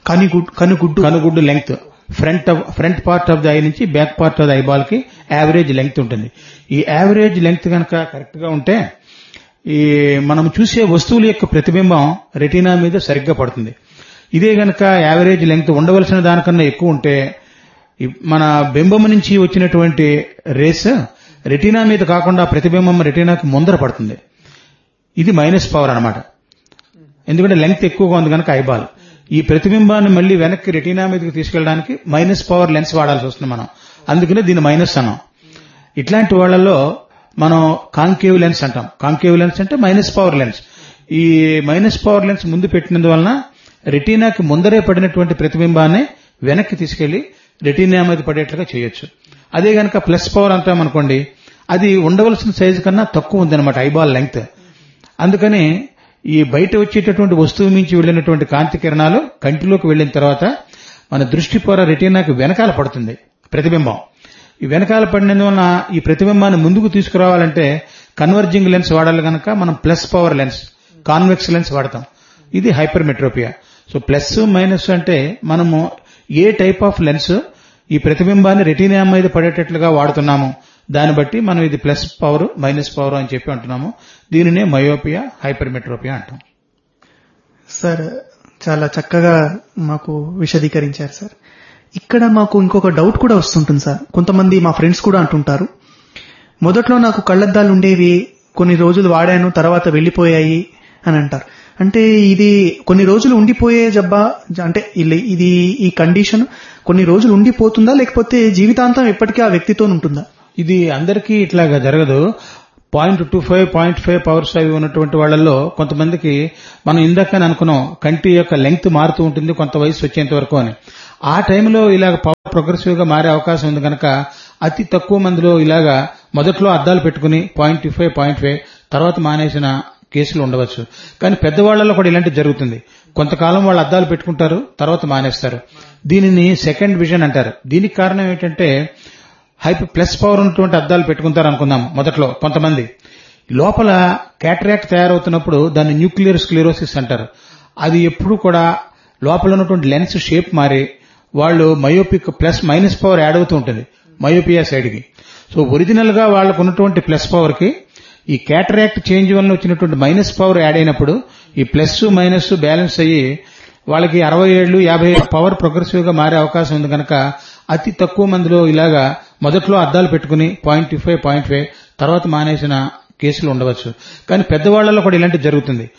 కనుగుడ్డు length front part of the I నుంచి back part of the eyeball కి యావరేజ్ లెంగ్త్ ఉంటుంది. ఈ యావరేజ్ లెంగ్త్ కనుక కరెక్ట్ గా ఉంటే ఈ మనం చూసే వస్తువుల యొక్క ప్రతిబింబం రెటీనా మీద సరిగ్గా పడుతుంది. ఇదే గనక యావరేజ్ లెంగ్త్ ఉండవలసిన దానికన్నా ఎక్కువ ఉంటే మన బింబం నుంచి వచ్చినటువంటి రేస్ రెటీనా మీద కాకుండా ప్రతిబింబం రెటీనాకి ముందర పడుతుంది. ఇది మైనస్ పవర్ అన్నమాట. ఎందుకంటే లెంగ్త్ ఎక్కువగా ఉంది కనుక ఐబాల్ ఈ ప్రతిబింబాన్ని మళ్లీ వెనక్కి రెటీనా మీదకి తీసుకెళ్ళడానికి మైనస్ పవర్ లెన్స్ వాడాల్సి వస్తుంది మనం. అందుకనే దీన్ని మైనస్ అన్నాం. ఇట్లాంటి వాళ్లలో మనం కాంకేవ్ లెన్స్ అంటాం. కాంకేవ్ లెన్స్ అంటే మైనస్ పవర్ లెన్స్. ఈ మైనస్ పవర్ లెన్స్ ముందు పెట్టినందువలన రెటీనాకి ముందరే పడినటువంటి ప్రతిబింబాన్ని వెనక్కి తీసుకెళ్లి రెటీనా మీద పడేట్లుగా చేయొచ్చు. అదే గనక ప్లస్ పవర్ అంటాం అనుకోండి, అది ఉండవలసిన సైజు కన్నా తక్కువ ఉందన్నమాట ఐబాల్ లెంగ్త్. అందుకని ఈ బయట వచ్చేటటువంటి వస్తువు నుంచి వెళ్లినటువంటి కాంతి కిరణాలు కంటిలోకి వెళ్లిన తర్వాత మన దృష్టి పొర రెటీనాకి వెనకాల పడుతుంది ప్రతిబింబం. ఈ వెనకాల పడినందువలన ఈ ప్రతిబింబాన్ని ముందుకు తీసుకురావాలంటే కన్వర్జింగ్ లెన్స్ వాడాలి గనక మనం plus power lens, convex lens వాడతాం. ఇది హైపర్ మెట్రోపియా. సో ప్లస్ మైనస్ అంటే మనము ఏ టైప్ ఆఫ్ లెన్స్ ఈ ప్రతిబింబాన్ని రెటీనా మీద పడేటట్లుగా వాడుతున్నాము, దాన్ని బట్టి మనం ఇది ప్లస్ పవర్ మైనస్ పవర్ అని చెప్పి అంటున్నాము. దీనినే మయోపియా, హైపర్ మెట్రోపియా అంటాం. సార్ చాలా చక్కగా మాకు విశదీకరించారు సార్. ఇక్కడ మాకు ఇంకొక డౌట్ కూడా వస్తుంటుంది సార్. కొంతమంది మా ఫ్రెండ్స్ కూడా అంటుంటారు, మొదట్లో నాకు కళ్ళద్దాలు ఉండేవి, కొన్ని రోజులు వాడాను, తర్వాత వెళ్లిపోయాయి అని అంటారు. అంటే ఇది కొన్ని రోజులు ఉండిపోయే జబ్బా, అంటే ఇది ఈ కండిషన్ కొన్ని రోజులు ఉండిపోతుందా, లేకపోతే జీవితాంతం ఎప్పటికీ ఆ వ్యక్తితో ఉంటుందా? ఇది అందరికీ ఇట్లాగా జరగదు. 0.25, 0.5 పవర్స్ అవి ఉన్నటువంటి వాళ్ళల్లో కొంతమందికి మనం ఇందాకనే అనుకున్నాం కంటి యొక్క లెంగ్త్ మారుతూ ఉంటుంది కొంత వయసు వచ్చేంత వరకు అని. ఆ టైంలో ఇలాగ పవర్ ప్రోగ్రెసివ్ గా మారే అవకాశం ఉంది కనుక అతి తక్కువ మందిలో ఇలాగా మొదట్లో అద్దాలు పెట్టుకుని 0.25, 0.5 తర్వాత మానేసిన కేసులు ఉండవచ్చు. కానీ పెద్దవాళ్లలో కూడా ఇలాంటివి జరుగుతుంది. కొంతకాలం వాళ్ళు అద్దాలు పెట్టుకుంటారు, తర్వాత మానేస్తారు. దీనిని సెకండ్ విజన్ అంటారు. దీనికి కారణం ఏంటంటే ప్లస్ పవర్ ఉన్నటువంటి అద్దాలు పెట్టుకుంటారు అనుకుందాం. మొదట్లో కొంతమంది లోపల క్యాటరాక్ట్ తయారవుతున్నప్పుడు దాన్ని న్యూక్లియర్ స్క్లెరోసిస్ అంటారు. అది ఎప్పుడు కూడా లోపల ఉన్నటువంటి లెన్స్ షేప్ మారి వాళ్ళు myopic plus minus power add అవుతూ ఉంటుంది మయోపియా సైడ్ కి. సో ఒరిజినల్ గా వాళ్ళకు ఉన్నటువంటి ప్లస్ పవర్ కి ఈ క్యాటరాక్ట్ చేంజ్ వల్ల వచ్చినటువంటి మైనస్ పవర్ యాడ్ అయినప్పుడు ఈ ప్లస్ మైనస్ బ్యాలెన్స్ అయ్యి వాళ్ళకి 60 ఏళ్లు 50 ఏళ్లు పవర్ ప్రోగ్రెసివ్ గా మారే అవకాశం ఉంది కనుక అతి తక్కువ మందిలో ఇలాగా మొదట్లో అద్దాలు పెట్టుకుని 0.25, 0.5 తర్వాత మానేసిన కేసులు ఉండవచ్చు. కానీ పెద్దవాళ్లలో కూడా ఇలాంటివి జరుగుతుంది.